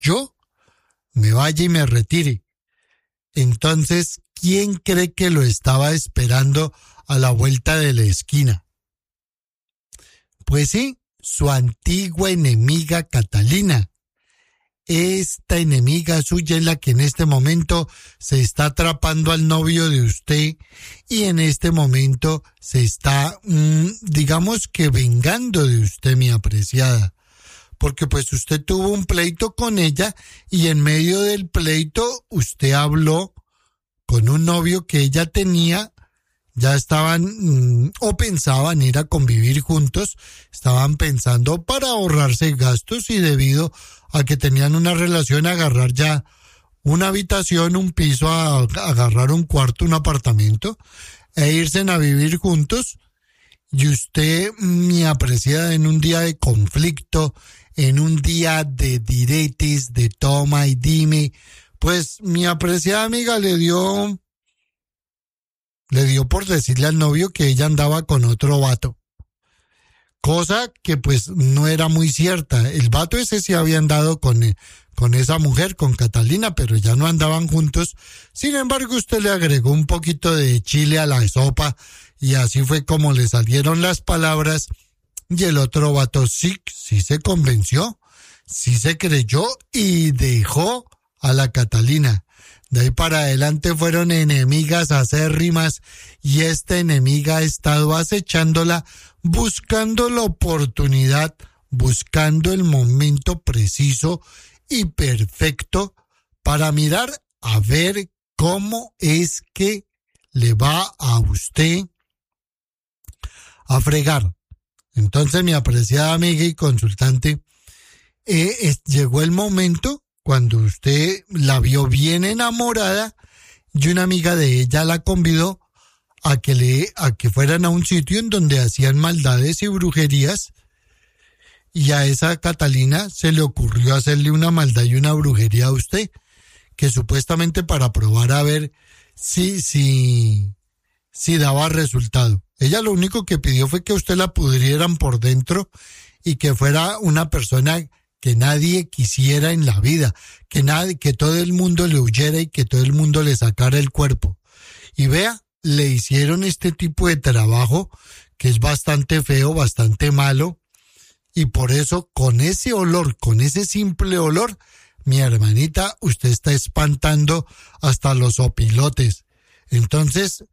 yo me vaya y me retire. Entonces, ¿quién cree que lo estaba esperando a la vuelta de la esquina? Pues sí, su antigua enemiga Catalina. Esta enemiga suya es la que en este momento se está atrapando al novio de usted y en este momento se está, digamos que vengando de usted, mi apreciada. Porque pues usted tuvo un pleito con ella y en medio del pleito usted habló con un novio que ella tenía. Ya estaban o pensaban ir a convivir juntos, estaban pensando para ahorrarse gastos y debido a que tenían una relación agarrar ya una habitación, un piso, agarrar un cuarto, un apartamento e irse a vivir juntos. Y usted, mi apreciada, en un día de conflicto, en un día de diretes, de toma y dime, pues mi apreciada amiga le dio por decirle al novio que ella andaba con otro vato. Cosa que pues no era muy cierta. El vato ese sí había andado con esa mujer, con Catalina, pero ya no andaban juntos. Sin embargo, usted le agregó un poquito de chile a la sopa y así fue como le salieron las palabras y el otro vato sí se convenció, sí se creyó y dejó a la Catalina. De ahí para adelante fueron enemigas acérrimas y esta enemiga ha estado acechándola, buscando la oportunidad, buscando el momento preciso y perfecto para mirar a ver cómo es que le va a usted a fregar. Entonces, mi apreciada amiga y consultante, llegó el momento cuando usted la vio bien enamorada y una amiga de ella la convidó a que fueran a un sitio en donde hacían maldades y brujerías y a esa Catalina se le ocurrió hacerle una maldad y una brujería a usted, que supuestamente para probar a ver si daba resultado. Ella lo único que pidió fue que usted la pudrieran por dentro y que fuera una persona que nadie quisiera en la vida, que todo el mundo le huyera y que todo el mundo le sacara el cuerpo. Y vea, le hicieron este tipo de trabajo que es bastante feo, bastante malo, y por eso con ese olor, con ese simple olor, mi hermanita, usted está espantando hasta los opilotes. Entonces,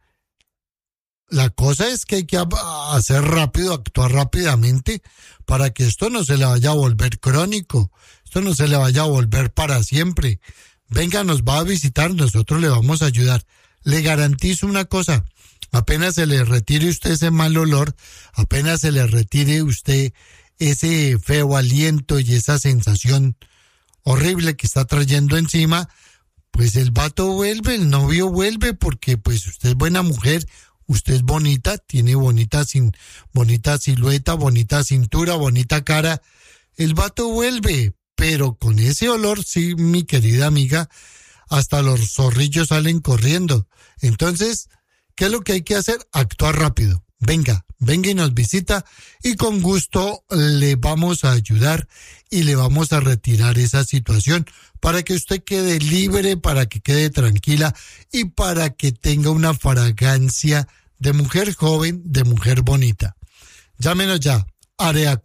la cosa es que hay que hacer rápido, actuar rápidamente para que esto no se le vaya a volver crónico, esto no se le vaya a volver para siempre. Venga, nos va a visitar, nosotros le vamos a ayudar. Le garantizo una cosa, apenas se le retire usted ese mal olor, apenas se le retire usted ese feo aliento y esa sensación horrible que está trayendo encima, pues el vato vuelve, el novio vuelve, porque pues usted es buena mujer, usted es bonita, tiene bonita silueta, bonita cintura, bonita cara. El vato vuelve, pero con ese olor, sí, mi querida amiga, hasta los zorrillos salen corriendo. Entonces, ¿qué es lo que hay que hacer? Actuar rápido. Venga y nos visita y con gusto le vamos a ayudar y le vamos a retirar esa situación para que usted quede libre, para que quede tranquila y para que tenga una fragancia de mujer joven, de mujer bonita. Llámenos ya, área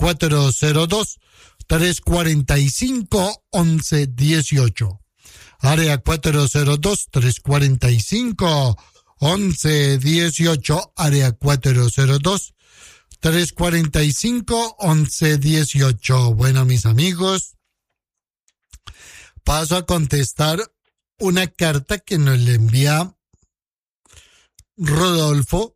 402-345-1118. Área 402-345-1118. Área 402-345-1118. Bueno, mis amigos, paso a contestar una carta que nos le envía Rodolfo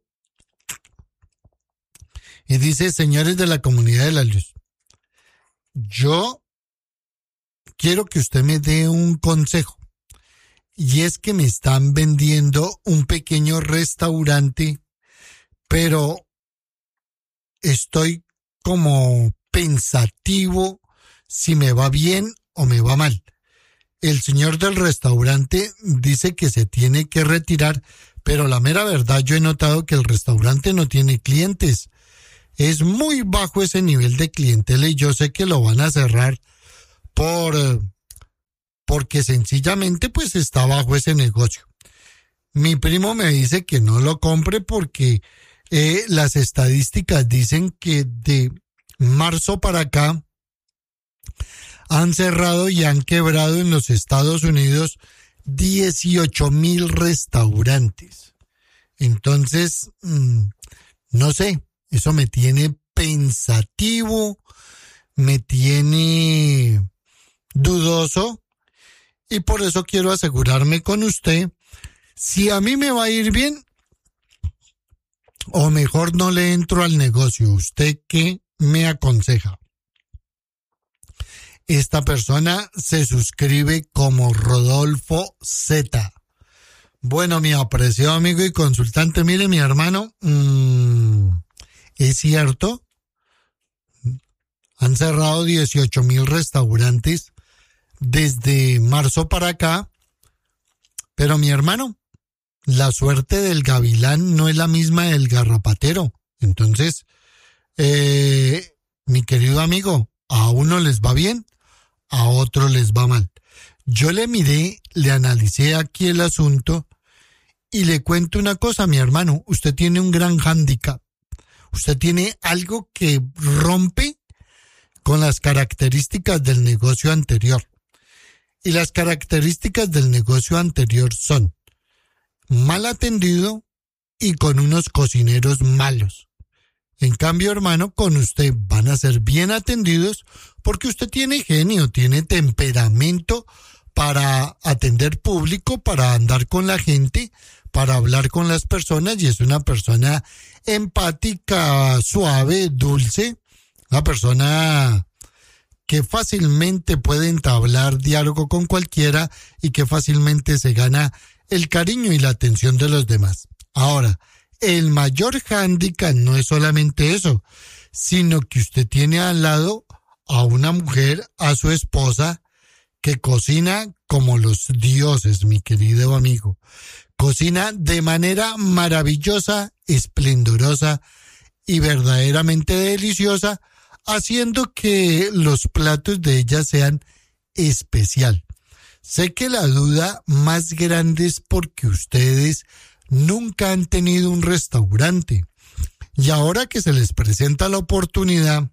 y dice: señores de la comunidad de la luz, yo quiero que usted me dé un consejo, y es que me están vendiendo un pequeño restaurante, pero estoy como pensativo si me va bien o me va mal. El señor del restaurante dice que se tiene que retirar, pero la mera verdad, yo he notado que el restaurante no tiene clientes. Es muy bajo ese nivel de clientela y yo sé que lo van a cerrar por porque sencillamente pues está bajo ese negocio. Mi primo me dice que no lo compre porque las estadísticas dicen que de marzo para acá han cerrado y han quebrado en los Estados Unidos 18,000 restaurantes. Entonces, no sé, eso me tiene pensativo, me tiene dudoso y por eso quiero asegurarme con usted si a mí me va a ir bien o mejor no le entro al negocio. ¿Usted qué me aconseja? Esta persona se suscribe como Rodolfo Z. Bueno, mi apreciado amigo y consultante, mire mi hermano, es cierto, han cerrado 18,000 restaurantes desde marzo para acá, pero mi hermano, la suerte del gavilán no es la misma del garrapatero. Entonces, mi querido amigo, a uno les va bien, a otro les va mal. Yo le miré, le analicé aquí el asunto y le cuento una cosa, mi hermano, usted tiene un gran hándicap. Usted tiene algo que rompe con las características del negocio anterior. Y las características del negocio anterior son mal atendido y con unos cocineros malos. En cambio, hermano, con usted van a ser bien atendidos porque usted tiene genio, tiene temperamento para atender público, para andar con la gente, para hablar con las personas y es una persona empática, suave, dulce, una persona que fácilmente puede entablar diálogo con cualquiera y que fácilmente se gana el cariño y la atención de los demás. Ahora, el mayor hándicap no es solamente eso, sino que usted tiene al lado a una mujer, a su esposa, que cocina como los dioses, mi querido amigo. Cocina de manera maravillosa, esplendorosa y verdaderamente deliciosa, haciendo que los platos de ella sean especial. Sé que la duda más grande es porque ustedes nunca han tenido un restaurante y ahora que se les presenta la oportunidad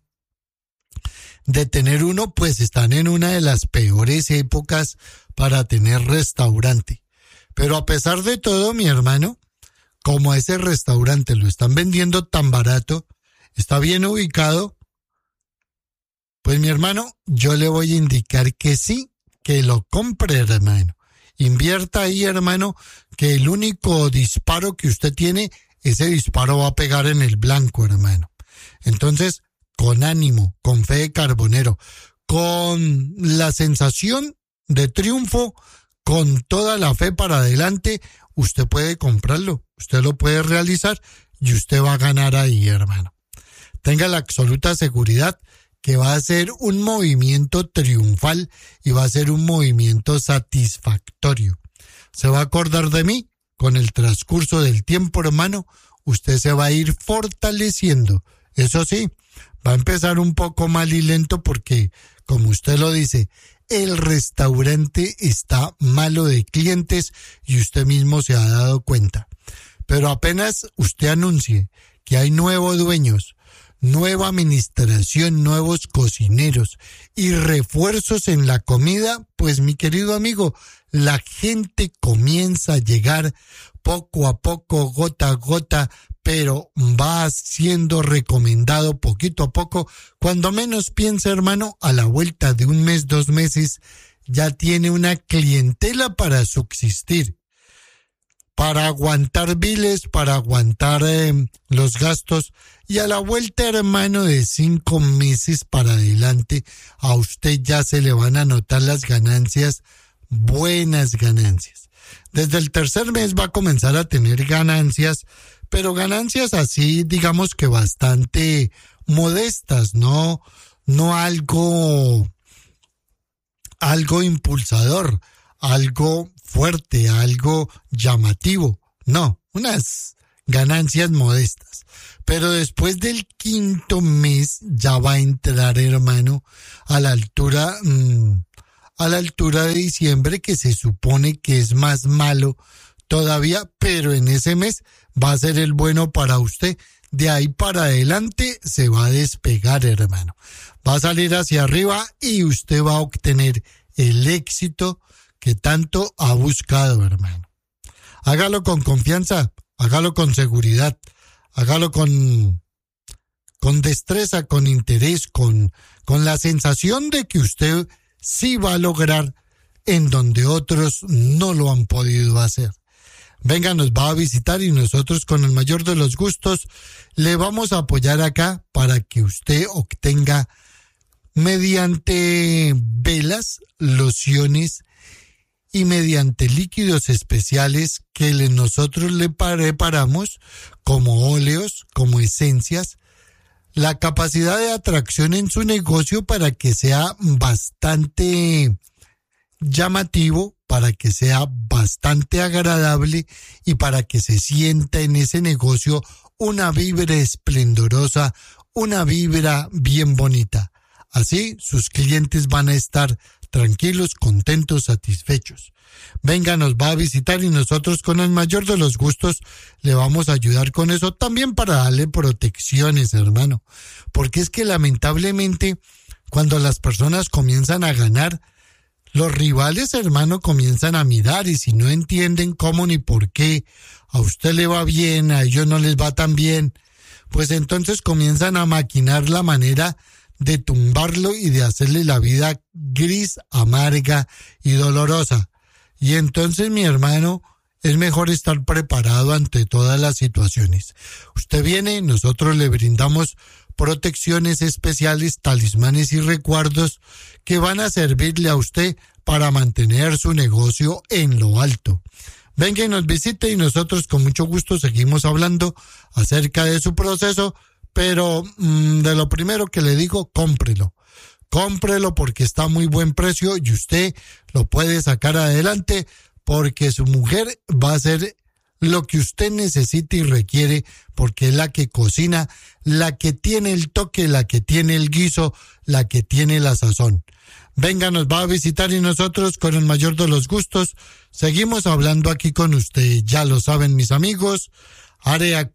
de tener uno, pues están en una de las peores épocas para tener restaurante. Pero a pesar de todo, mi hermano, como a ese restaurante lo están vendiendo tan barato, está bien ubicado, pues mi hermano, yo le voy a indicar que sí, que lo compre, hermano. Invierta ahí, hermano, que el único disparo que usted tiene, ese disparo va a pegar en el blanco, hermano. Entonces, con ánimo, con fe de carbonero, con la sensación de triunfo, con toda la fe para adelante, usted puede comprarlo, usted lo puede realizar y usted va a ganar ahí, hermano. Tenga la absoluta seguridad que va a ser un movimiento triunfal y va a ser un movimiento satisfactorio. Se va a acordar de mí, con el transcurso del tiempo, hermano, usted se va a ir fortaleciendo. Eso sí, va a empezar un poco mal y lento porque, como usted lo dice, el restaurante está malo de clientes y usted mismo se ha dado cuenta. Pero apenas usted anuncie que hay nuevos dueños, nueva administración, nuevos cocineros y refuerzos en la comida, pues mi querido amigo, la gente comienza a llegar poco a poco, gota a gota, pero va siendo recomendado poquito a poco. Cuando menos piensa, hermano, a la vuelta de un mes, 2 meses, ya tiene una clientela para subsistir, para aguantar biles, para aguantar los gastos, y a la vuelta, hermano, de 5 meses para adelante, a usted ya se le van a notar las ganancias, buenas ganancias. Desde el 3er mes va a comenzar a tener ganancias, pero ganancias así, digamos que bastante modestas, no algo impulsador, algo fuerte, algo llamativo, no, unas ganancias modestas. Pero después del 5.º mes ya va a entrar, hermano, a la altura, a la altura de diciembre, que se supone que es más malo todavía, pero en ese mes va a ser el bueno para usted. De ahí para adelante se va a despegar, hermano. Va a salir hacia arriba y usted va a obtener el éxito que tanto ha buscado, hermano. Hágalo con confianza, hágalo con seguridad, hágalo con destreza, con interés, con la sensación de que usted sí va a lograr en donde otros no lo han podido hacer. Venga, nos va a visitar y nosotros con el mayor de los gustos le vamos a apoyar acá para que usted obtenga mediante velas, lociones y mediante líquidos especiales que nosotros le preparamos como óleos, como esencias, la capacidad de atracción en su negocio para que sea bastante llamativo, para que sea bastante agradable y para que se sienta en ese negocio una vibra esplendorosa, una vibra bien bonita. Así sus clientes van a estar tranquilos, contentos, satisfechos. Venga, nos va a visitar y nosotros con el mayor de los gustos le vamos a ayudar con eso, también para darle protecciones, hermano. Porque es que lamentablemente cuando las personas comienzan a ganar, los rivales, hermano, comienzan a mirar y si no entienden cómo ni por qué a usted le va bien, a ellos no les va tan bien, pues entonces comienzan a maquinar la manera de tumbarlo y de hacerle la vida gris, amarga y dolorosa. Y entonces, mi hermano, es mejor estar preparado ante todas las situaciones. Usted viene, nosotros le brindamos protecciones especiales, talismanes y recuerdos que van a servirle a usted para mantener su negocio en lo alto. Venga y nos visite y nosotros con mucho gusto seguimos hablando acerca de su proceso, pero de lo primero que le digo, cómprelo. Cómprelo porque está a muy buen precio y usted lo puede sacar adelante porque su mujer va a hacer lo que usted necesita y requiere porque es la que cocina, la que tiene el toque, la que tiene el guiso, la que tiene la sazón. Venga, nos va a visitar y nosotros con el mayor de los gustos seguimos hablando aquí con usted. Ya lo saben mis amigos, área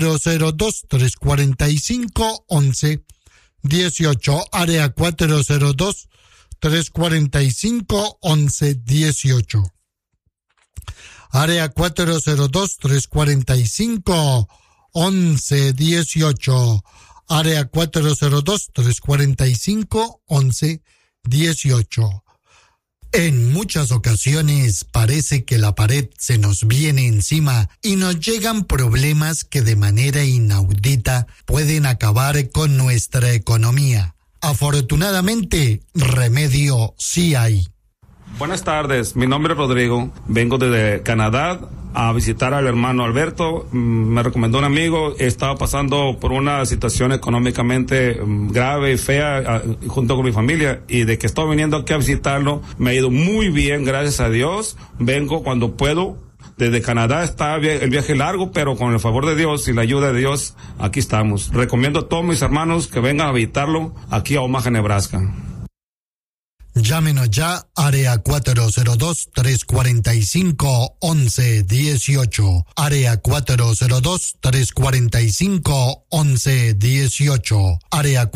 402-345-1118, área 402-345-1118. Área 402-345-1118. Área 402-345-1118. En muchas ocasiones parece que la pared se nos viene encima y nos llegan problemas que de manera inaudita pueden acabar con nuestra economía. Afortunadamente, remedio sí hay. Buenas tardes, mi nombre es Rodrigo, vengo desde Canadá a visitar al hermano Alberto. Me recomendó un amigo, estaba pasando por una situación económicamente grave y fea junto con mi familia, y de que estoy viniendo aquí a visitarlo me ha ido muy bien, gracias a Dios. Vengo cuando puedo. Desde Canadá está el viaje largo, pero con el favor de Dios y la ayuda de Dios, aquí estamos. Recomiendo a todos mis hermanos que vengan a visitarlo aquí a Omaha, Nebraska. Llámenos ya, área 402-345-1118, área 402-345-1118, área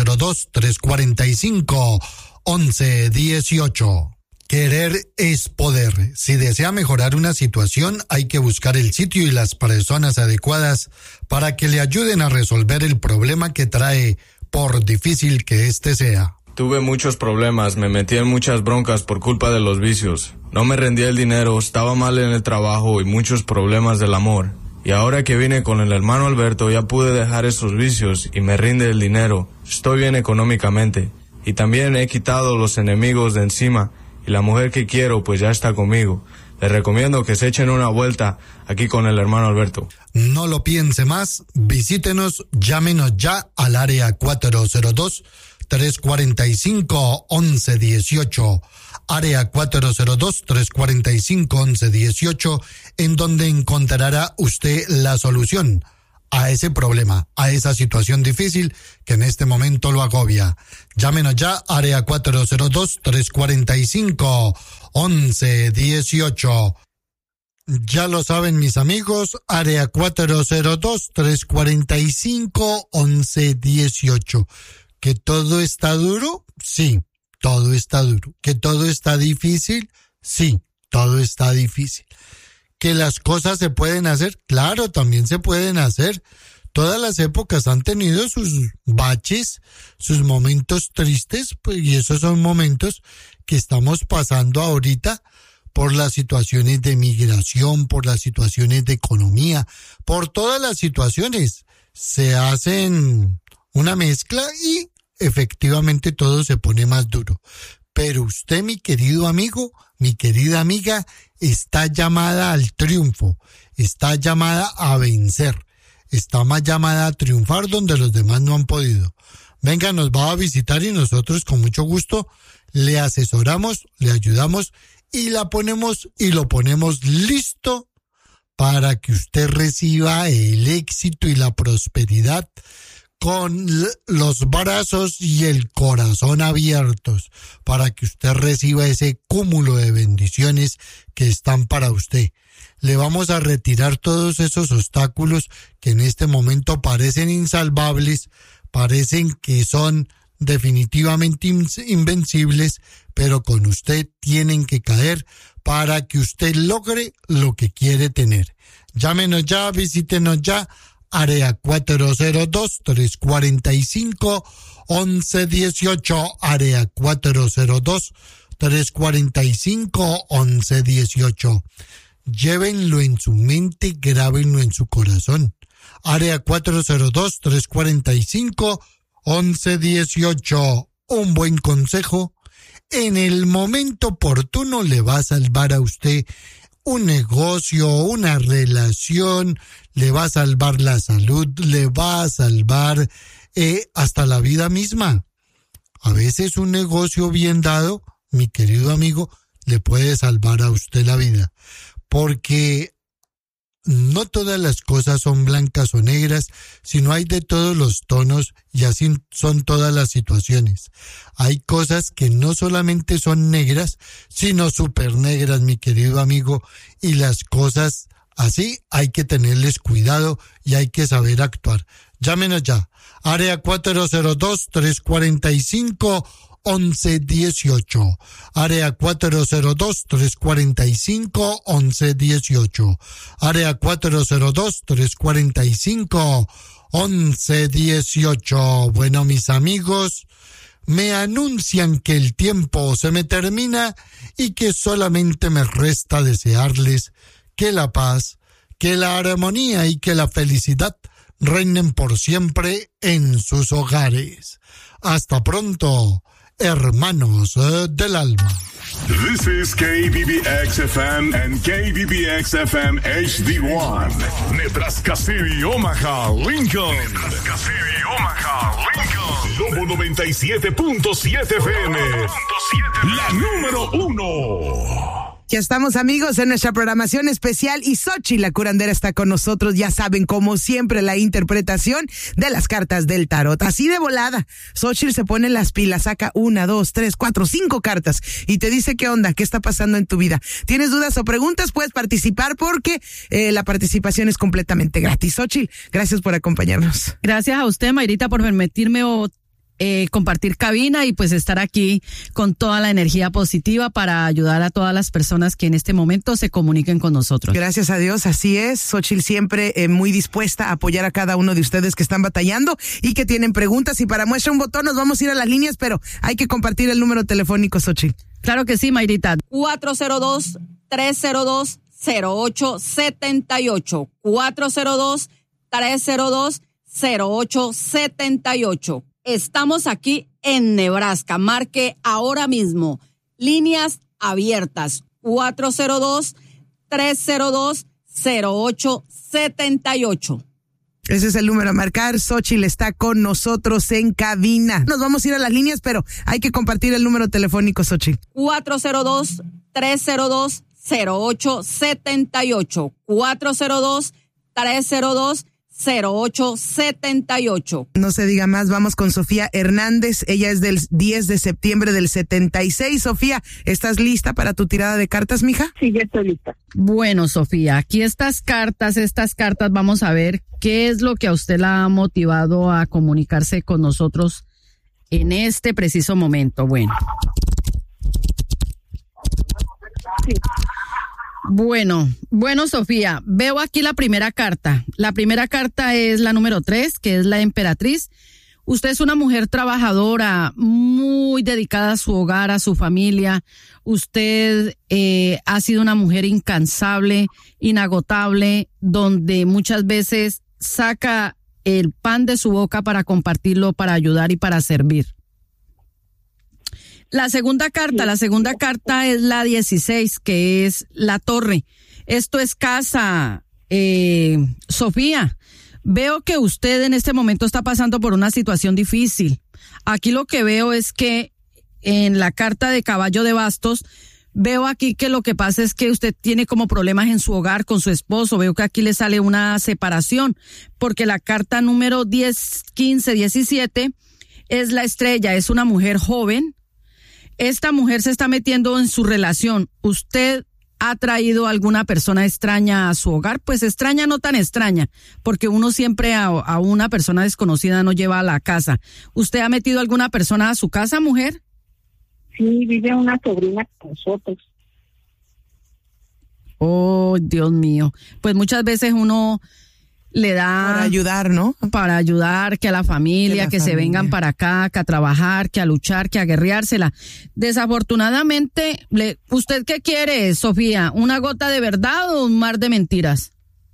402-345-1118. Querer es poder. Si desea mejorar una situación, hay que buscar el sitio y las personas adecuadas para que le ayuden a resolver el problema que trae, por difícil que éste sea. Tuve muchos problemas, me metí en muchas broncas por culpa de los vicios. No me rendía el dinero, estaba mal en el trabajo y muchos problemas del amor. Y ahora que vine con el hermano Alberto ya pude dejar esos vicios y me rinde el dinero. Estoy bien económicamente. Y también he quitado los enemigos de encima y la mujer que quiero pues ya está conmigo. Les recomiendo que se echen una vuelta aquí con el hermano Alberto. No lo piense más, visítenos, llámenos ya al área 402-345-1118, área 402-345-1118, en donde encontrará usted la solución a ese problema, a esa situación difícil que en este momento lo agobia. Llámenos ya, área 402-345-1118. Ya lo saben mis amigos, área 402-345-1118. ¿Que todo está duro? Sí, todo está duro. ¿Que todo está difícil? Sí, todo está difícil. ¿Que las cosas se pueden hacer? Claro, también se pueden hacer. Todas las épocas han tenido sus baches, sus momentos tristes, pues, y esos son momentos que estamos pasando ahorita por las situaciones de migración, por las situaciones de economía, por todas las situaciones. Se hacen una mezcla y efectivamente todo se pone más duro. Pero usted, mi querido amigo, mi querida amiga, está llamada al triunfo, está llamada a vencer, está más llamada a triunfar donde los demás no han podido. Venga, nos va a visitar y nosotros con mucho gusto le asesoramos, le ayudamos y lo ponemos listo para que usted reciba el éxito y la prosperidad con los brazos y el corazón abiertos, para que usted reciba ese cúmulo de bendiciones que están para usted. Le vamos a retirar todos esos obstáculos que en este momento parecen insalvables, parecen que son definitivamente invencibles, pero con usted tienen que caer para que usted logre lo que quiere tener. Llámenos ya, visítenos ya, área 402-345-1118, área 402-345-1118. Llévenlo en su mente, grábenlo en su corazón. Área 402-345-1118. Un buen consejo en el momento oportuno le va a salvar a usted un negocio, una relación, le va a salvar la salud, le va a salvar hasta la vida misma. A veces un negocio bien dado, mi querido amigo, le puede salvar a usted la vida. Porque no todas las cosas son blancas o negras, sino hay de todos los tonos y así son todas las situaciones. Hay cosas que no solamente son negras, sino súper negras, mi querido amigo, y las cosas así hay que tenerles cuidado y hay que saber actuar. Llámenos ya, área 402-345-1118, área 402-345-1118, área 402-345-1118. Bueno, mis amigos, me anuncian que el tiempo se me termina y que solamente me resta desearles que la paz, que la armonía y que la felicidad reinen por siempre en sus hogares. Hasta pronto, hermanos del alma. This is KBBX-FM and KBBX-FM HD1. Nebraska City, Omaha, Lincoln. Nebraska City, Omaha, Lincoln. Lobo 97.7 FM. La número 1. Ya estamos, amigos, en nuestra programación especial y Xochitl, la curandera, está con nosotros. Ya saben, como siempre, la interpretación de las cartas del tarot. Así de volada, Xochitl se pone las pilas, saca 1, 2, 3, 4, 5 cartas y te dice qué onda, qué está pasando en tu vida. ¿Tienes dudas o preguntas? Puedes participar porque la participación es completamente gratis. Xochitl, gracias por acompañarnos. Gracias a usted, Mayrita, por permitirme compartir cabina y pues estar aquí con toda la energía positiva para ayudar a todas las personas que en este momento se comuniquen con nosotros. Gracias a Dios, así es. Xochitl siempre muy dispuesta a apoyar a cada uno de ustedes que están batallando y que tienen preguntas. Y para muestra un botón nos vamos a ir a las líneas, pero hay que compartir el número telefónico, Xochitl. Claro que sí, Mayrita. 402-302-0878. 402-302-0878. Estamos aquí en Nebraska. Marque ahora mismo. Líneas abiertas. 402-302-0878. Ese es el número a marcar. Xochitl está con nosotros en cabina. Nos vamos a ir a las líneas, pero hay que compartir el número telefónico, Xochitl. 402-302-0878. 0878. No se diga más, vamos con Sofía Hernández. Ella es del 10 de septiembre del 76. Sofía, ¿estás lista para tu tirada de cartas, mija? Sí, ya estoy lista. Bueno, Sofía, aquí estas cartas, vamos a ver qué es lo que a usted la ha motivado a comunicarse con nosotros en este preciso momento. Bueno. Sí. Bueno, Sofía, veo aquí la primera carta. La primera carta es la número 3, que es la emperatriz. Usted es una mujer trabajadora, muy dedicada a su hogar, a su familia. Usted ha sido una mujer incansable, inagotable, donde muchas veces saca el pan de su boca para compartirlo, para ayudar y para servir. La segunda carta es la 16, que es la torre. Esto es casa, Sofía. Veo que usted en este momento está pasando por una situación difícil. Aquí lo que veo es que en la carta de caballo de bastos, veo aquí que lo que pasa es que usted tiene como problemas en su hogar con su esposo. Veo que aquí le sale una separación, porque la carta número 10, 15, 17 es la estrella, es una mujer joven. Esta mujer se está metiendo en su relación. ¿Usted ha traído a alguna persona extraña a su hogar? Pues extraña, no tan extraña, porque uno siempre a una persona desconocida no lleva a la casa. ¿Usted ha metido a alguna persona a su casa, mujer? Sí, vive una sobrina con nosotros. Oh, Dios mío. Pues muchas veces uno le da... Para ayudar, ¿no? Para ayudar, que a la familia, que se vengan para acá, que a trabajar, que a luchar, que a guerreársela. Desafortunadamente, ¿usted qué quiere, Sofía? ¿Una gota de verdad o un mar de mentiras?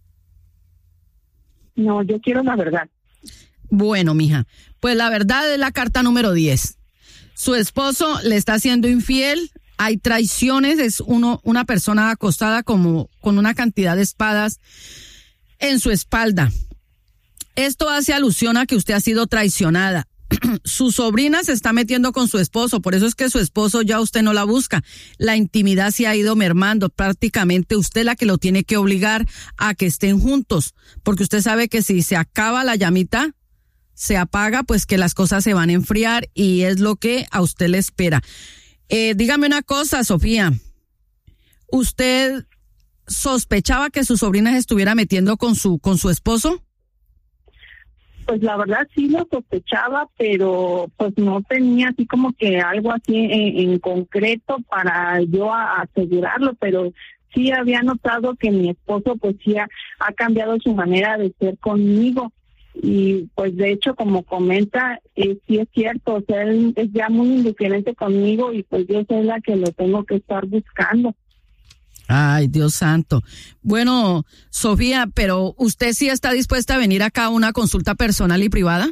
No, yo quiero la verdad. Bueno, mija, pues la verdad es la carta número 10. Su esposo le está siendo infiel, hay traiciones, es una persona acostada como con una cantidad de espadas en su espalda. Esto hace alusión a que usted ha sido traicionada. Su sobrina se está metiendo con su esposo, por eso es que su esposo ya usted no la busca. La intimidad se ha ido mermando, prácticamente usted la que lo tiene que obligar a que estén juntos, porque usted sabe que si se acaba la llamita, se apaga, pues que las cosas se van a enfriar y es lo que a usted le espera. Dígame una cosa, Sofía, ¿usted sospechaba que su sobrina se estuviera metiendo con su esposo? Pues la verdad sí lo sospechaba, pero pues no tenía así como que algo así en concreto para yo asegurarlo, pero sí había notado que mi esposo pues sí ha cambiado su manera de ser conmigo. Y pues de hecho, como comenta, sí es cierto, o sea, él es ya muy indiferente conmigo y pues yo soy la que lo tengo que estar buscando. Ay, Dios santo. Bueno, Sofía, pero ¿usted sí está dispuesta a venir acá a una consulta personal y privada?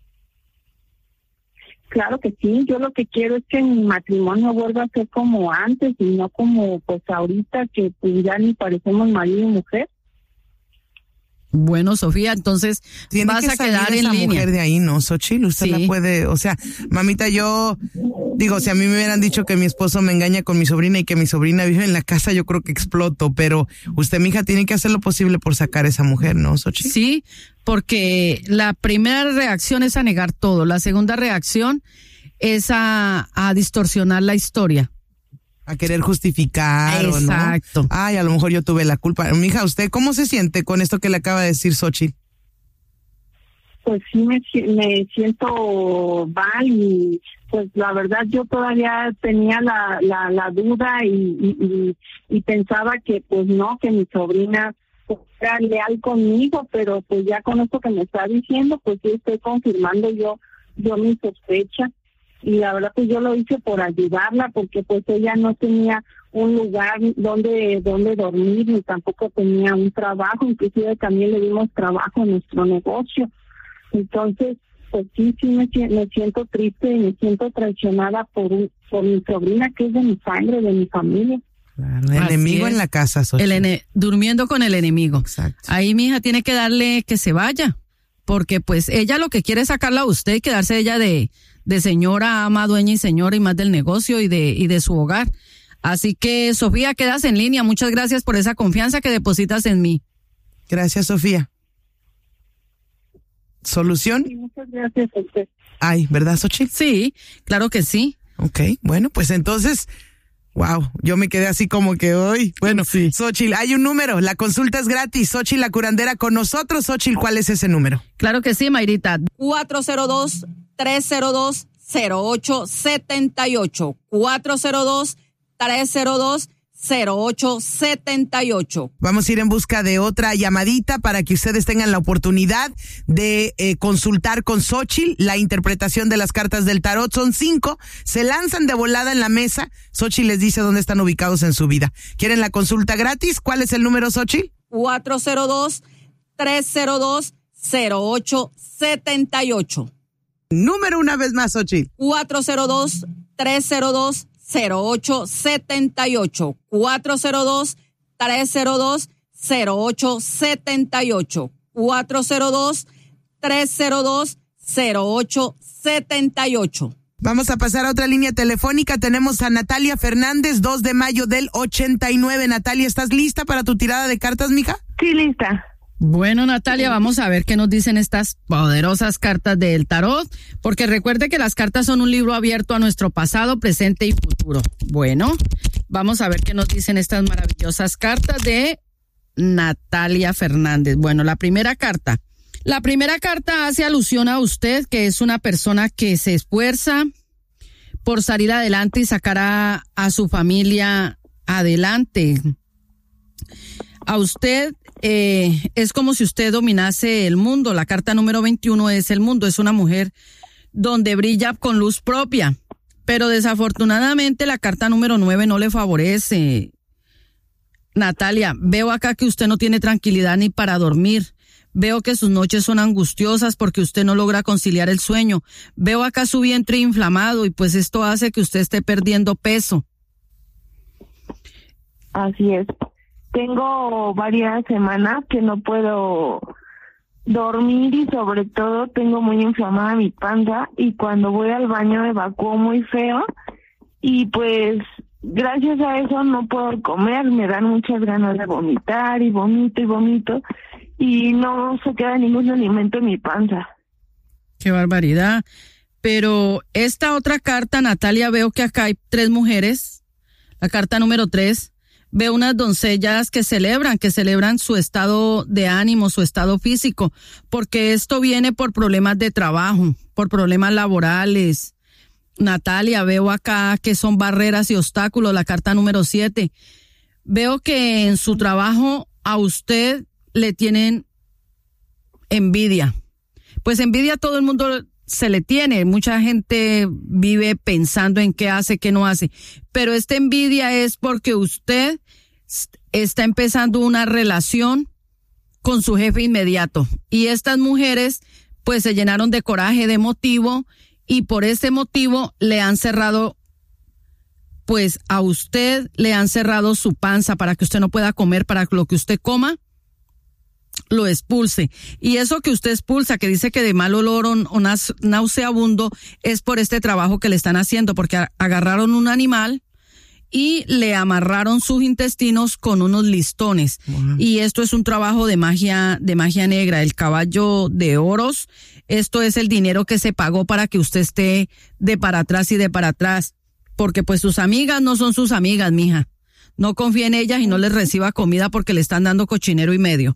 Claro que sí, yo lo que quiero es que mi matrimonio vuelva a ser como antes y no como pues ahorita que pues ya ni parecemos marido y mujer. Bueno, Sofía, entonces vas a quedar en línea. Mujer de ahí, ¿no, Xochitl? Usted la puede, o sea, mamita, yo digo, si a mí me hubieran dicho que mi esposo me engaña con mi sobrina y que mi sobrina vive en la casa, yo creo que exploto, pero usted, mija, tiene que hacer lo posible por sacar a esa mujer, ¿no, Xochitl? Sí, porque la primera reacción es a negar todo, la segunda reacción es a distorsionar la historia. A querer justificar. Exacto. ¿O no? Ay, a lo mejor yo tuve la culpa. Mija, ¿usted cómo se siente con esto que le acaba de decir Xochitl? Pues sí me siento mal y pues la verdad yo todavía tenía la duda y pensaba que pues no, que mi sobrina era leal conmigo, pero pues ya con esto que me está diciendo, pues sí estoy confirmando yo mi sospecha. Y la verdad pues yo lo hice por ayudarla, porque pues ella no tenía un lugar donde dormir, ni tampoco tenía un trabajo, inclusive también le dimos trabajo en nuestro negocio. Entonces, pues sí me siento triste y me siento traicionada por mi sobrina, que es de mi sangre, de mi familia. Claro, el enemigo en la casa, Xochitl. Durmiendo con el enemigo. Exacto. Ahí mi hija tiene que darle que se vaya, porque pues ella lo que quiere es sacarla a usted y quedarse ella de señora, ama, dueña y señora y más del negocio y de su hogar. Así que, Sofía, quedas en línea. Muchas gracias por esa confianza que depositas en mí. Gracias, Sofía. solución. Sí, muchas gracias a usted. Ay, ¿verdad, Xochitl? Sí, claro que sí. Ok, bueno, pues entonces, wow, yo me quedé así como que hoy. Bueno, Sí. Xochitl, hay un número, la consulta es gratis. Xochitl, la curandera con nosotros. Xochitl, ¿cuál es ese número? Claro que sí, Mayrita. 402-302-0878. 402-302-0878. Vamos a ir en busca de otra llamadita para que ustedes tengan la oportunidad de consultar con Xochitl la interpretación de las cartas del tarot. Son 5, se lanzan de volada en la mesa. Xochitl les dice dónde están ubicados en su vida. ¿Quieren la consulta gratis? ¿Cuál es el número, Xochitl? 402-302-0878. Número una vez más, Xochitl. 402-302-0878. 402-302-0878. 402-302-0878. Vamos a pasar a otra línea telefónica. Tenemos a Natalia Fernández, 2 de mayo del 89. Natalia, ¿estás lista para tu tirada de cartas, mija? Sí, lista. Bueno, Natalia, vamos a ver qué nos dicen estas poderosas cartas del tarot, porque recuerde que las cartas son un libro abierto a nuestro pasado, presente y futuro. Bueno, vamos a ver qué nos dicen estas maravillosas cartas de Natalia Fernández. Bueno, la primera carta hace alusión a usted, que es una persona que se esfuerza por salir adelante y sacar a su familia adelante. A usted es como si usted dominase el mundo. La carta número 21 es el mundo. Es una mujer donde brilla con luz propia. Pero desafortunadamente la carta número 9 no le favorece. Natalia, veo acá que usted no tiene tranquilidad ni para dormir. Veo que sus noches son angustiosas porque usted no logra conciliar el sueño. Veo acá su vientre inflamado y pues esto hace que usted esté perdiendo peso. Así es. Tengo varias semanas que no puedo dormir y sobre todo tengo muy inflamada mi panza y cuando voy al baño evacúo muy feo y pues gracias a eso no puedo comer, me dan muchas ganas de vomitar y vomito y no se queda ningún alimento en mi panza. ¡Qué barbaridad! Pero esta otra carta, Natalia, veo que acá hay 3 mujeres. La carta número 3. Veo unas doncellas que celebran su estado de ánimo, su estado físico, porque esto viene por problemas de trabajo, por problemas laborales. Natalia, veo acá que son barreras y obstáculos, la carta número 7. Veo que en su trabajo a usted le tienen envidia. Pues envidia todo el mundo se le tiene, mucha gente vive pensando en qué hace, qué no hace, pero esta envidia es porque usted está empezando una relación con su jefe inmediato y estas mujeres pues se llenaron de coraje, de motivo y por este motivo le han cerrado, pues a usted le han cerrado su panza para que usted no pueda comer, para que lo que usted coma lo expulse. Y eso que usted expulsa, que dice que de mal olor o nauseabundo, es por este trabajo que le están haciendo, porque agarraron un animal y le amarraron sus intestinos con unos listones. Wow. Y esto es un trabajo de magia negra, el caballo de oros. Esto es el dinero que se pagó para que usted esté de para atrás y de para atrás, porque pues sus amigas no son sus amigas, mija. No confíe en ellas y no les reciba comida porque le están dando cochinero y medio.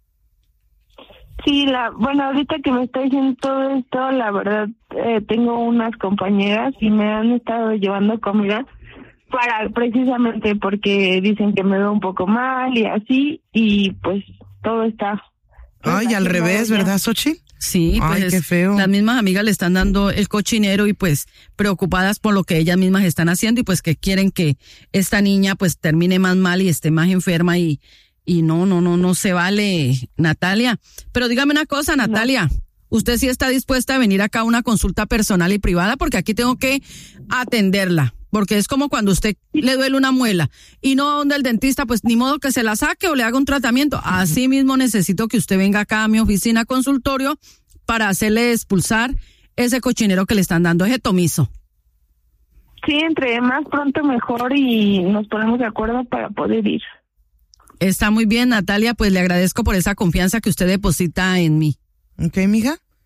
Sí, bueno, ahorita que me está diciendo todo esto, la verdad, tengo unas compañeras y me han estado llevando comida precisamente porque dicen que me veo un poco mal y así, y pues todo está. Ay, al revés, ¿verdad, Xochitl? Sí, pues ay, qué feo. Las mismas amigas le están dando el cochinero y pues preocupadas por lo que ellas mismas están haciendo y pues que quieren que esta niña pues termine más mal y esté más enferma y no se vale, Natalia. Pero dígame una cosa, Natalia, ¿usted sí está dispuesta a venir acá a una consulta personal y privada? Porque aquí tengo que atenderla, porque es como cuando usted le duele una muela y no a donde el dentista, pues ni modo que se la saque o le haga un tratamiento. Así mismo necesito que usted venga acá a mi oficina consultorio para hacerle expulsar ese cochinero que le están dando, ese tomizo. Sí, entre más pronto mejor y nos ponemos de acuerdo para poder ir. Está muy bien, Natalia, pues le agradezco por esa confianza que usted deposita en mí. Ok, mija.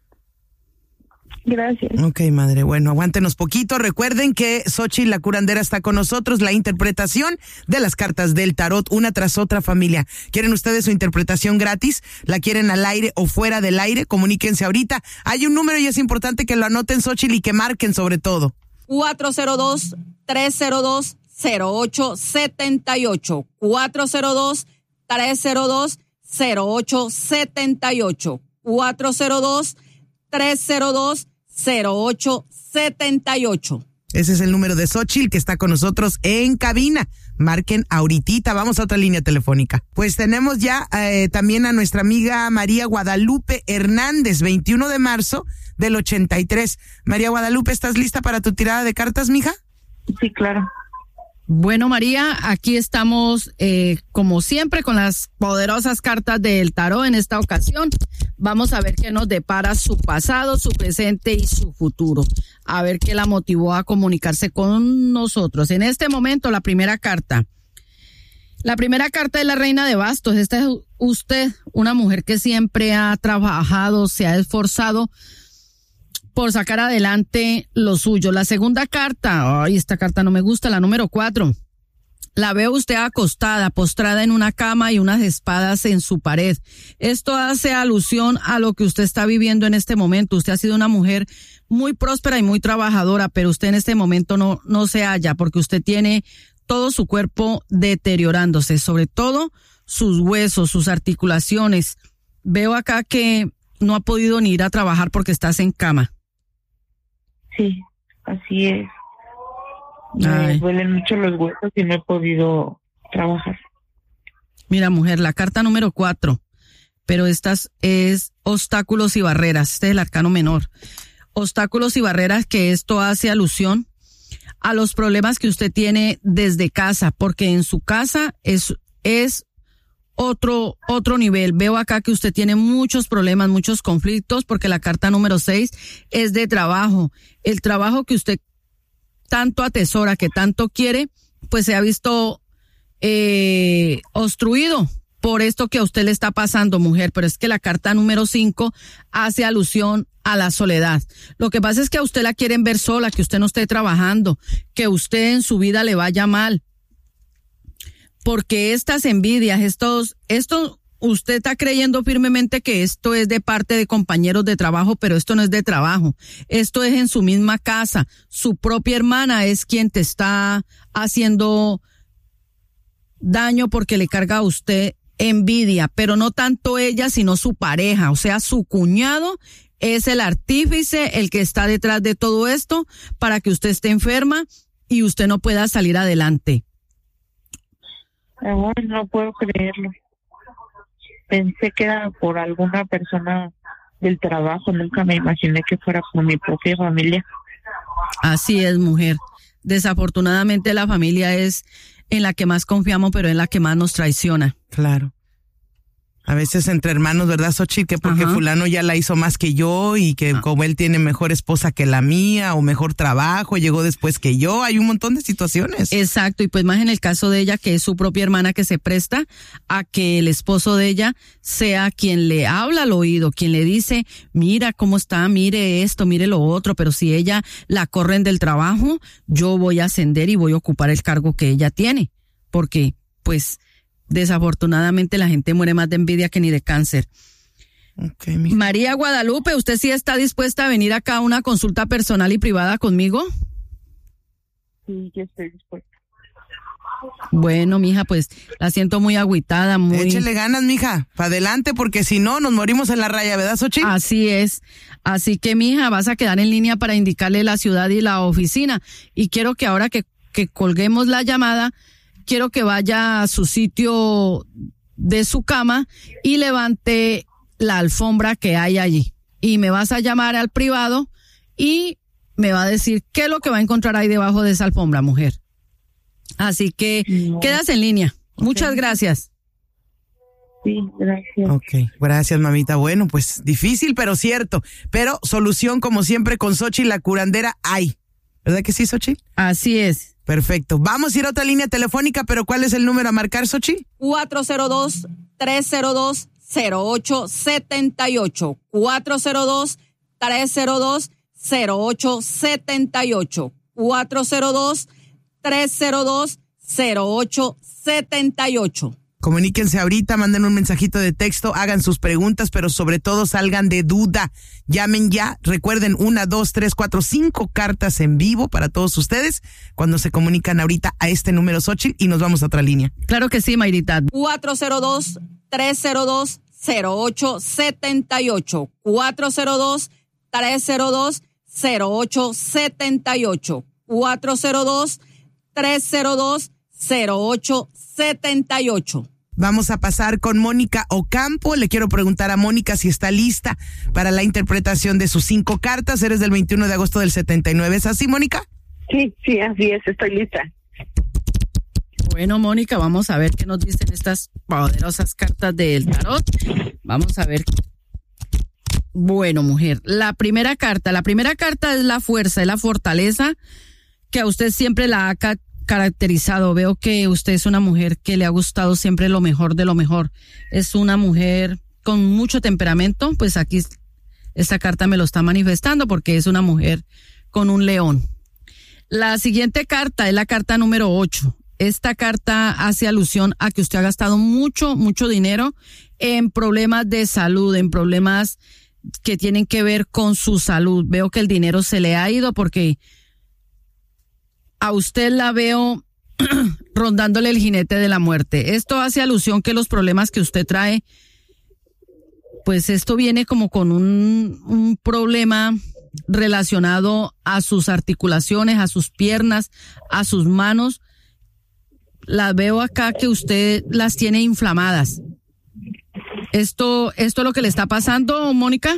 Gracias. Ok, madre. Bueno, aguántenos poquito. Recuerden que Xochitl, la curandera, está con nosotros. La interpretación de las cartas del tarot, una tras otra, familia. ¿Quieren ustedes su interpretación gratis? ¿La quieren al aire o fuera del aire? Comuníquense ahorita. Hay un número y es importante que lo anoten, Xochitl, y que marquen sobre todo. 402-302-0878. 402-302-0878. 402-302-0878. Ese es el número de Xochitl que está con nosotros en cabina. Marquen ahorita. Vamos a otra línea telefónica. Pues tenemos ya también a nuestra amiga María Guadalupe Hernández, 21 de marzo del 83. María Guadalupe, ¿estás lista para tu tirada de cartas, mija? Sí, claro. Bueno, María, aquí estamos como siempre con las poderosas cartas del tarot. En esta ocasión vamos a ver qué nos depara su pasado, su presente y su futuro. A ver qué la motivó a comunicarse con nosotros. En este momento, la primera carta. La primera carta es la Reina de Bastos. Esta es usted, una mujer que siempre ha trabajado, se ha esforzado por sacar adelante lo suyo. La segunda carta, ay, esta carta no me gusta, la número 4. La veo usted acostada, postrada en una cama y unas espadas en su pared. Esto hace alusión a lo que usted está viviendo en este momento. Usted ha sido una mujer muy próspera y muy trabajadora, pero usted en este momento no se halla porque usted tiene todo su cuerpo deteriorándose, sobre todo sus huesos, sus articulaciones. Veo acá que no ha podido ni ir a trabajar porque estás en cama. Sí, así es. Me duelen mucho los huesos y no he podido trabajar. Mira, mujer, la carta número 4, pero estas es obstáculos y barreras. Este es el arcano menor. Obstáculos y barreras, que esto hace alusión a los problemas que usted tiene desde casa, porque en su casa es otro nivel. Veo acá que usted tiene muchos problemas, muchos conflictos, porque la carta número 6 es de trabajo. El trabajo que usted tanto atesora, que tanto quiere, pues se ha visto obstruido por esto que a usted le está pasando, mujer. Pero es que la carta número 5 hace alusión a la soledad. Lo que pasa es que a usted la quieren ver sola, que usted no esté trabajando, que usted en su vida le vaya mal. Porque estas envidias, esto usted está creyendo firmemente que esto es de parte de compañeros de trabajo, pero esto no es de trabajo. Esto es en su misma casa. Su propia hermana es quien te está haciendo daño porque le carga a usted envidia, pero no tanto ella, sino su pareja, o sea, su cuñado es el artífice, el que está detrás de todo esto para que usted esté enferma y usted no pueda salir adelante. Ay, no puedo creerlo. Pensé que era por alguna persona del trabajo, nunca me imaginé que fuera por mi propia familia. Así es, mujer. Desafortunadamente la familia es en la que más confiamos, pero en la que más nos traiciona. Claro. A veces entre hermanos, ¿verdad, Xochitl? Que porque fulano ya la hizo más que yo y que como él tiene mejor esposa que la mía o mejor trabajo, llegó después que yo. Hay un montón de situaciones. Exacto, y pues más en el caso de ella, que es su propia hermana, que se presta a que el esposo de ella sea quien le habla al oído, quien le dice, mira cómo está, mire esto, mire lo otro, pero si ella la corren del trabajo, yo voy a ascender y voy a ocupar el cargo que ella tiene, porque pues desafortunadamente la gente muere más de envidia que ni de cáncer. Okay, María Guadalupe, ¿usted sí está dispuesta a venir acá a una consulta personal y privada conmigo? Sí, yo estoy dispuesta. Bueno, mija, pues la siento muy agüitada, muy... Échele ganas, mija, para adelante, porque si no, nos morimos en la raya, ¿verdad, Xochitl? Así es. Así que, mija, vas a quedar en línea para indicarle la ciudad y la oficina. Y quiero que ahora que colguemos la llamada, quiero que vaya a su sitio de su cama y levante la alfombra que hay allí. Y me vas a llamar al privado y me va a decir qué es lo que va a encontrar ahí debajo de esa alfombra, mujer. Así que quedas en línea. Okay. Muchas gracias. Sí, gracias. Ok, gracias, mamita. Bueno, pues difícil, pero cierto. Pero solución, como siempre, con Xochitl, la curandera, hay. ¿Verdad que sí, Xochitl? Así es. Perfecto. Vamos a ir a otra línea telefónica, pero ¿cuál es el número a marcar, Xochitl? 402-302-0878. 402-302-0878. 402-302-0878. 402-302-0878. Comuníquense ahorita, manden un mensajito de texto, hagan sus preguntas, pero sobre todo salgan de duda. Llamen ya. Recuerden, 1, 2, 3, 4, 5 cartas en vivo para todos ustedes cuando se comunican ahorita a este número, Xochitl, y nos vamos a otra línea. Claro que sí, Mayrita. 402-302-0878. 402-302-0878. 402-302-0878. Vamos a pasar con Mónica Ocampo. Le quiero preguntar a Mónica si está lista para la interpretación de sus 5 cartas. Eres del 21 de agosto del 79. ¿Es así, Mónica? Sí, así es, estoy lista. Bueno, Mónica, vamos a ver qué nos dicen estas poderosas cartas del tarot. Vamos a ver. Bueno, mujer, la primera carta es la fuerza, es la fortaleza que a usted siempre la ha caracterizado. Veo que usted es una mujer que le ha gustado siempre lo mejor de lo mejor. Es una mujer con mucho temperamento, pues aquí esta carta me lo está manifestando porque es una mujer con un león. La siguiente carta es la carta número 8. Esta carta hace alusión a que usted ha gastado mucho dinero en problemas de salud, en problemas que tienen que ver con su salud. Veo que el dinero se le ha ido porque a usted la veo rondándole el jinete de la muerte. Esto hace alusión que los problemas que usted trae, pues esto viene como con un problema relacionado a sus articulaciones, a sus piernas, a sus manos. Las veo acá que usted las tiene inflamadas. ¿Esto es lo que le está pasando, Mónica?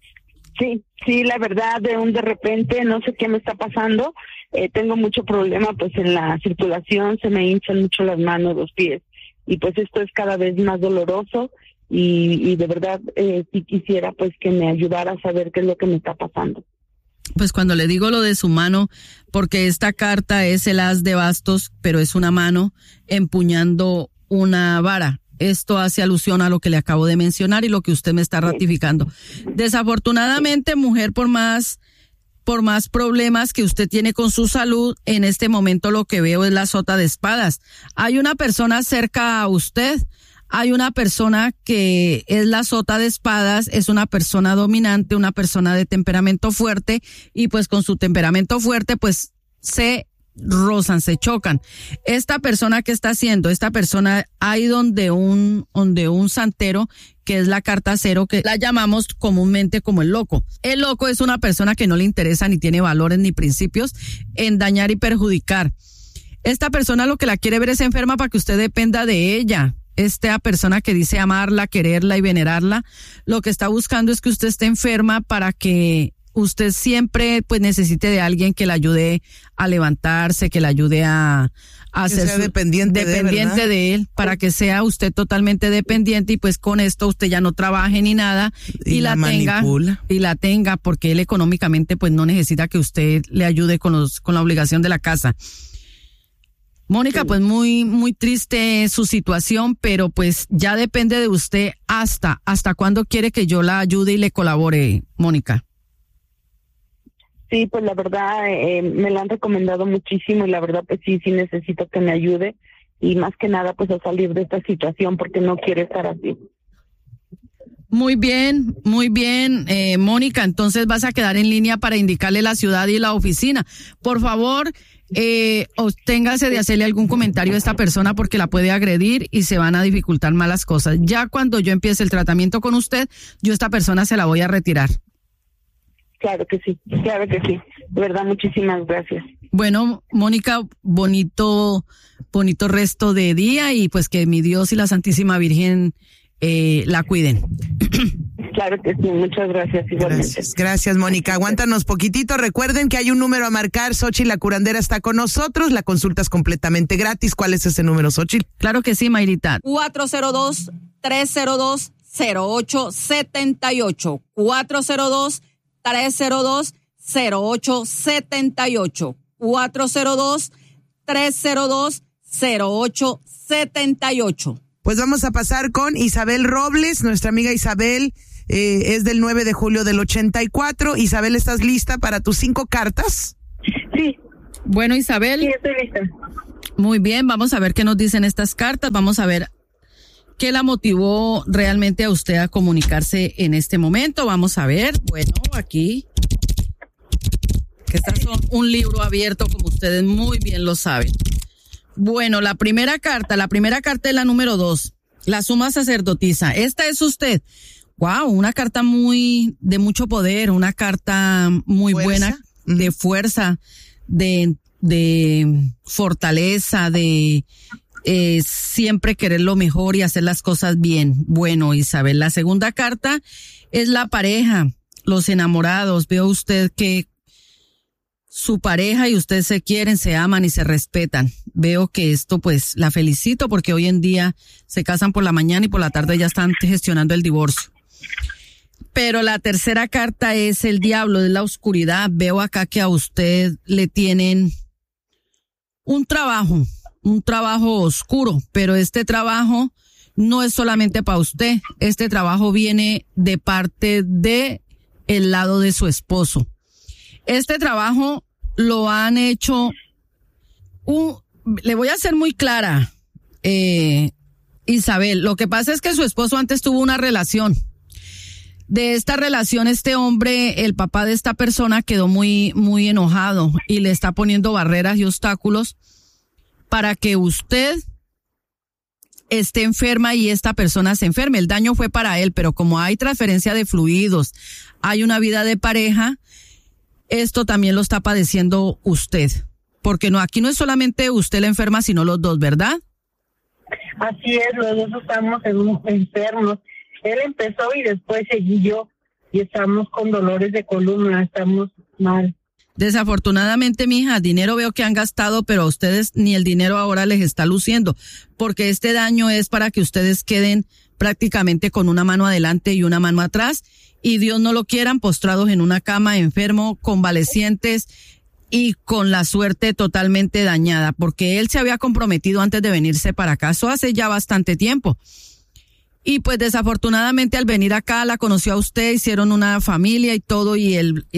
Sí, la verdad, de repente, no sé qué me está pasando. Tengo mucho problema pues en la circulación, se me hinchan mucho las manos, los pies, y pues esto es cada vez más doloroso y de verdad sí quisiera pues que me ayudara a saber qué es lo que me está pasando. Pues cuando le digo lo de su mano, porque esta carta es el as de bastos, pero es una mano empuñando una vara. Esto hace alusión a lo que le acabo de mencionar y lo que usted me está ratificando. Desafortunadamente, mujer, por más problemas que usted tiene con su salud, en este momento lo que veo es la sota de espadas. Hay una persona cerca a usted, hay una persona que es la sota de espadas, es una persona dominante, una persona de temperamento fuerte, y pues con su temperamento fuerte pues se rozan, se chocan. Esta persona, ¿qué está haciendo? Esta persona hay donde un santero, que es la carta 0, que la llamamos comúnmente como el loco. El loco es una persona que no le interesa ni tiene valores ni principios en dañar y perjudicar. Esta persona lo que la quiere ver es enferma para que usted dependa de ella. Esta persona que dice amarla, quererla y venerarla, lo que está buscando es que usted esté enferma para que usted siempre pues necesite de alguien que le ayude a levantarse, que le ayude a ser dependiente de él, para que sea usted totalmente dependiente y pues con esto usted ya no trabaje ni nada y la tenga porque él económicamente pues no necesita que usted le ayude con la obligación de la casa. Mónica, pues muy triste su situación, pero pues ya depende de usted hasta cuándo quiere que yo la ayude y le colabore, Mónica. Sí, pues la verdad me la han recomendado muchísimo y la verdad pues sí necesito que me ayude y más que nada pues a salir de esta situación porque no quiero estar así. Muy bien, Mónica, entonces vas a quedar en línea para indicarle la ciudad y la oficina. Por favor, obténgase de hacerle algún comentario a esta persona porque la puede agredir y se van a dificultar más las cosas. Ya cuando yo empiece el tratamiento con usted, yo a esta persona se la voy a retirar. Claro que sí. De verdad, muchísimas gracias. Bueno, Mónica, bonito resto de día y pues que mi Dios y la Santísima Virgen la cuiden. Claro que sí, muchas gracias igualmente. Gracias, Mónica. Aguántanos poquitito. Recuerden que hay un número a marcar. Xochitl, la curandera, está con nosotros. La consulta es completamente gratis. ¿Cuál es ese número, Xochitl? Claro que sí, Mayrita. 402-302-0878. 402-302-0878. 402-302-0878. Pues vamos a pasar con Isabel Robles, nuestra amiga Isabel. es del 9 de julio del 84. Isabel, ¿estás lista para tus 5 cartas? Sí. Bueno, Isabel. Sí, estoy lista. Muy bien, vamos a ver qué nos dicen estas cartas. Vamos a ver qué la motivó realmente a usted a comunicarse en este momento. Vamos a ver. Bueno, aquí. Que estas son un libro abierto, como ustedes muy bien lo saben. Bueno, la primera carta es la número 2. La suma sacerdotisa. Esta es usted. Wow, una carta de mucho poder, una carta muy buena, de fuerza, de fortaleza, de siempre querer lo mejor y hacer las cosas bien. Bueno, Isabel, la segunda carta es la pareja, los enamorados. Veo usted que su pareja y usted se quieren, se aman y se respetan. Veo que esto, pues, la felicito porque hoy en día se casan por la mañana y por la tarde ya están gestionando el divorcio. Pero la tercera carta es el diablo, es la oscuridad. Veo acá que a usted le tienen un trabajo oscuro, pero este trabajo no es solamente para usted. Este trabajo viene de parte de el lado de su esposo. Este trabajo lo han hecho, le voy a ser muy clara, Isabel. Lo que pasa es que su esposo antes tuvo una relación. De esta relación, este hombre, el papá de esta persona, quedó muy, muy enojado y le está poniendo barreras y obstáculos para que usted esté enferma y esta persona se enferme. El daño fue para él, pero como hay transferencia de fluidos, hay una vida de pareja, esto también lo está padeciendo usted. Porque no, aquí no es solamente usted la enferma, sino los dos, ¿verdad? Así es, los dos estamos enfermos. Él empezó y después seguí yo y estamos con dolores de columna, estamos mal. Desafortunadamente, mija, dinero veo que han gastado, pero a ustedes ni el dinero ahora les está luciendo, porque este daño es para que ustedes queden prácticamente con una mano adelante y una mano atrás, y Dios no lo quieran, postrados en una cama, enfermo, convalecientes y con la suerte totalmente dañada, porque él se había comprometido antes de venirse para acá, eso hace ya bastante tiempo. Y pues desafortunadamente al venir acá la conoció a usted, hicieron una familia y todo, y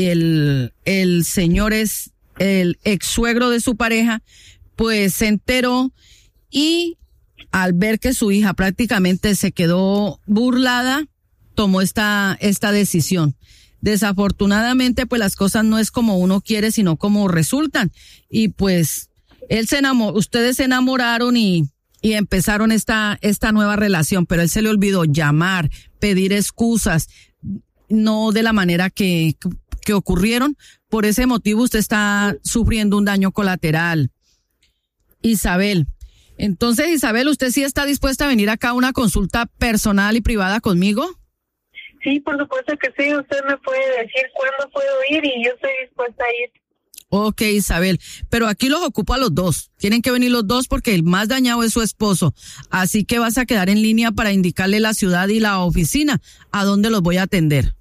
el señor es el ex suegro de su pareja, pues se enteró y al ver que su hija prácticamente se quedó burlada, tomó esta decisión. Desafortunadamente pues las cosas no es como uno quiere, sino como resultan. Y pues ustedes se enamoraron y empezaron esta nueva relación, pero él se le olvidó llamar, pedir excusas, no de la manera que ocurrieron. Por ese motivo usted está sufriendo un daño colateral. Isabel. Entonces, Isabel, ¿usted sí está dispuesta a venir acá a una consulta personal y privada conmigo? Sí, por supuesto que sí. Usted me puede decir cuándo puedo ir y yo estoy dispuesta a ir. Ok, Isabel, pero aquí los ocupo a los dos. Tienen que venir los dos porque el más dañado es su esposo. Así que vas a quedar en línea para indicarle la ciudad y la oficina a dónde los voy a atender.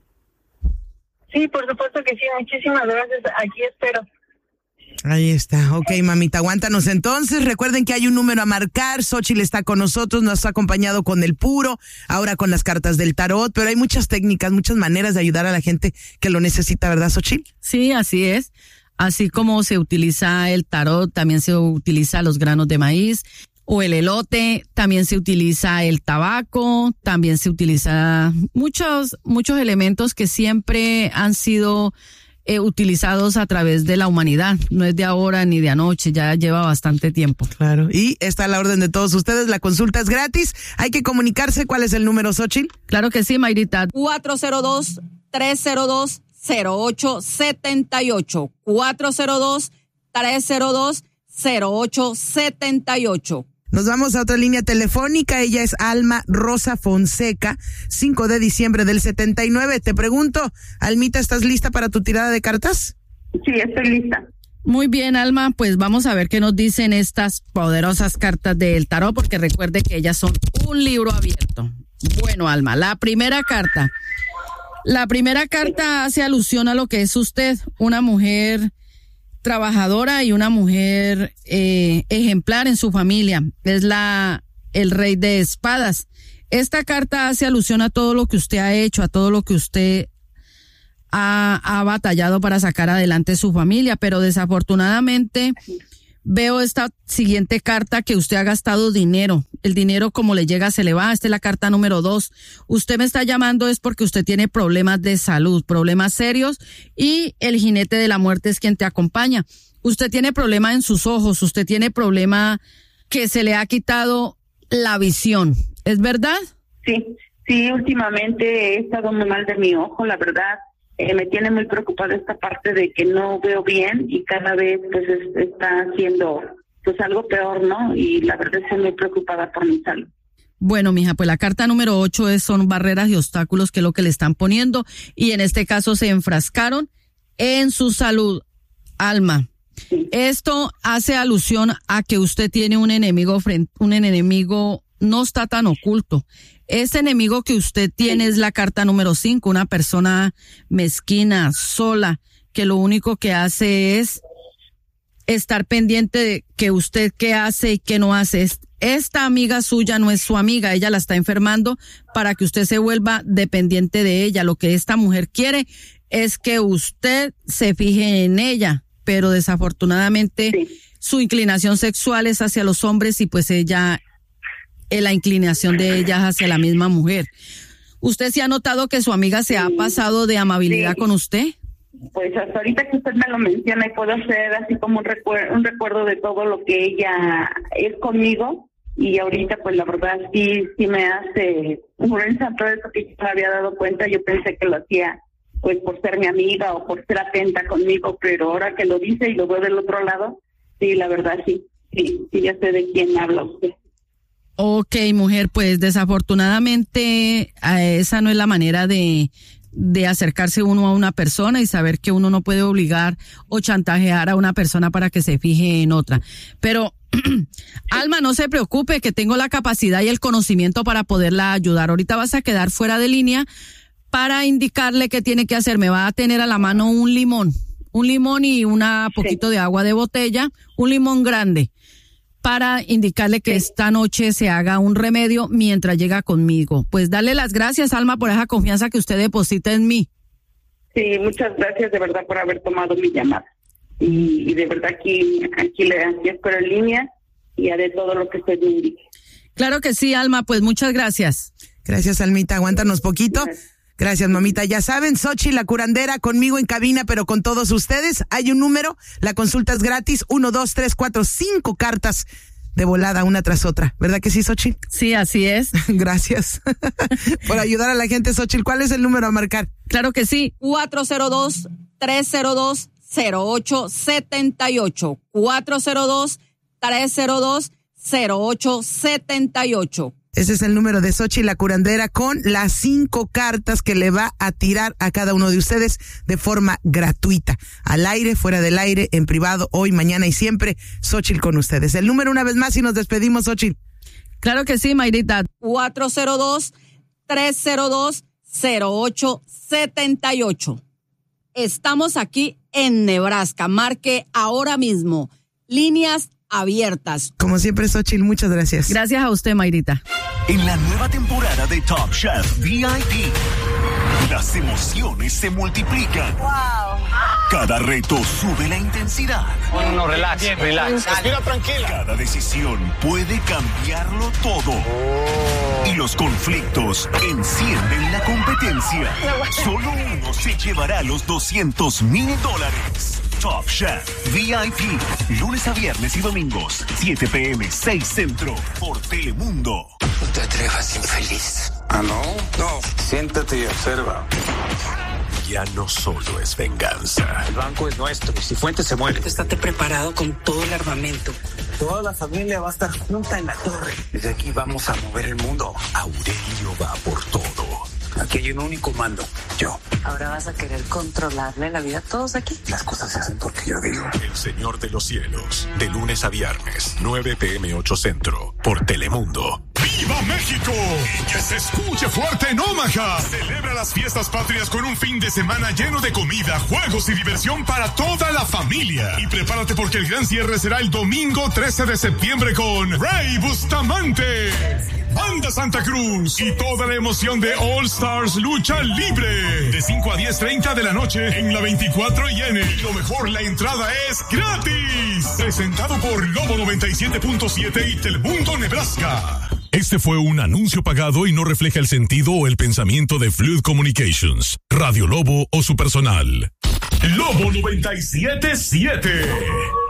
Sí, por supuesto que sí. Muchísimas gracias. Aquí espero. Ahí está. Ok, mamita, aguántanos entonces. Recuerden que hay un número a marcar. Xóchitl está con nosotros, nos ha acompañado con el puro, ahora con las cartas del tarot, pero hay muchas técnicas, muchas maneras de ayudar a la gente que lo necesita, ¿verdad, Xóchitl? Sí, así es. Así como se utiliza el tarot, también se utiliza los granos de maíz o el elote, también se utiliza el tabaco, también se utiliza muchos elementos que siempre han sido utilizados a través de la humanidad. No es de ahora ni de anoche, ya lleva bastante tiempo. Claro, y está a la orden de todos ustedes, la consulta es gratis, hay que comunicarse. ¿Cuál es el número, Xóchitl? Claro que sí, Mayrita. 402-302-0878. 402-302-0878. Nos vamos a otra línea telefónica. Ella es Alma Rosa Fonseca, 5 de diciembre del 79. Te pregunto, Almita, ¿estás lista para tu tirada de cartas? Sí, estoy lista. Muy bien, Alma, pues vamos a ver qué nos dicen estas poderosas cartas del tarot, porque recuerde que ellas son un libro abierto. Bueno, Alma, la primera carta hace alusión a lo que es usted, una mujer trabajadora y una mujer ejemplar en su familia. Es el rey de espadas. Esta carta hace alusión a todo lo que usted ha hecho, a todo lo que usted ha batallado para sacar adelante su familia, pero desafortunadamente veo esta siguiente carta que usted ha gastado dinero. El dinero como le llega se le va. Esta es la carta número 2. Usted me está llamando es porque usted tiene problemas de salud, problemas serios, y el jinete de la muerte es quien te acompaña. Usted tiene problema en sus ojos, usted tiene problema que se le ha quitado la visión. ¿Es verdad? Sí, últimamente he estado muy mal de mi ojo, la verdad. Me tiene muy preocupada esta parte de que no veo bien y cada vez pues está haciendo pues algo peor, ¿no? Y la verdad estoy muy preocupada por mi salud. Bueno, mija, pues la carta número 8 son barreras y obstáculos que es lo que le están poniendo, y en este caso se enfrascaron en su salud, Alma. Sí. Esto hace alusión a que usted tiene un enemigo no está tan oculto. Este enemigo que usted tiene es la carta número 5, una persona mezquina, sola, que lo único que hace es estar pendiente de que usted qué hace y qué no hace. Esta amiga suya no es su amiga, ella la está enfermando para que usted se vuelva dependiente de ella. Lo que esta mujer quiere es que usted se fije en ella, pero desafortunadamente su inclinación sexual es hacia los hombres y pues la inclinación de ella es hacia la misma mujer. ¿Usted sí ha notado que su amiga se ha pasado de amabilidad con usted? Pues hasta ahorita que usted me lo menciona y puedo hacer así como un recuerdo de todo lo que ella es conmigo, y ahorita pues la verdad sí me hace vergüenza todo eso que yo me había dado cuenta. Yo pensé que lo hacía pues por ser mi amiga o por ser atenta conmigo, pero ahora que lo dice y lo veo del otro lado, sí, la verdad sí, ya sé de quién habla usted. Ok, mujer, pues desafortunadamente esa no es la manera de acercarse uno a una persona y saber que uno no puede obligar o chantajear a una persona para que se fije en otra. Pero, Alma, no se preocupe, que tengo la capacidad y el conocimiento para poderla ayudar. Ahorita vas a quedar fuera de línea para indicarle qué tiene que hacer. Me va a tener a la mano un limón y una poquito de agua de botella, un limón grande, para indicarle que esta noche se haga un remedio mientras llega conmigo. Pues darle las gracias, Alma, por esa confianza que usted deposita en mí. Sí, muchas gracias de verdad por haber tomado mi llamada. Y de verdad aquí le espero en línea y haré todo lo que usted me indique. Claro que sí, Alma, pues muchas gracias. Gracias, Almita, aguántanos poquito. Gracias, mamita. Ya saben, Xochitl, la curandera, conmigo en cabina, pero con todos ustedes. Hay un número, la consulta es gratis, 1, 2, 3, 4, 5 cartas de volada, una tras otra. ¿Verdad que sí, Xochitl? Sí, así es. Gracias por ayudar a la gente, Xochitl. ¿Cuál es el número a marcar? Claro que sí, 402-302-0878. 402-302-0878. Ese es el número de Xochitl, la curandera, con las 5 cartas que le va a tirar a cada uno de ustedes de forma gratuita. Al aire, fuera del aire, en privado, hoy, mañana y siempre. Xochitl con ustedes. El número una vez más y nos despedimos, Xochitl. Claro que sí, Mayrita. 402-302-0878. Estamos aquí en Nebraska. Marque ahora mismo. Líneas abiertas. Como siempre, Xochitl, muchas gracias. Gracias a usted, Mayrita. En la nueva temporada de Top Chef VIP, las emociones se multiplican. ¡Wow! Cada reto sube la intensidad. No, relax. Respira tranquila. Cada decisión puede cambiarlo todo. Y los conflictos encienden la competencia. Solo uno se llevará los $200,000. Top Chef VIP, lunes a viernes y domingos, 7 p.m., 6 centro, por Telemundo. No te atrevas, infeliz. ¿Ah, no? No. Siéntate y observa. Ya no solo es venganza. El banco es nuestro. Si Fuentes se muere. Estate preparado con todo el armamento. Toda la familia va a estar junta en la torre. Desde aquí vamos a mover el mundo. Aurelio va por todo. Aquí hay un único mando, yo. Ahora vas a querer controlarle la vida a todos aquí. Las cosas se hacen porque yo digo. El Señor de los Cielos, de lunes a viernes, 9 p.m., 8 centro, por Telemundo. ¡Viva México! Y que se escuche fuerte en Omaha. Celebra las fiestas patrias con un fin de semana lleno de comida, juegos y diversión para toda la familia. Y prepárate porque el gran cierre será el domingo 13 de septiembre con Rey Bustamante. Banda Santa Cruz y toda la emoción de All Stars Lucha Libre. De 5 a 10:30 de la noche en la 24IN. Y lo mejor, la entrada es gratis. Presentado por Lobo 97.7 y Telemundo Nebraska. Este fue un anuncio pagado y no refleja el sentido o el pensamiento de Fluid Communications, Radio Lobo o su personal. Lobo 97.7.